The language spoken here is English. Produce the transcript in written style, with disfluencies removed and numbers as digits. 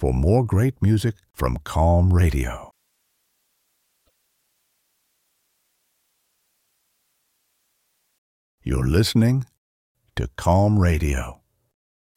for more great music from Calm Radio. You're listening to Calm Radio.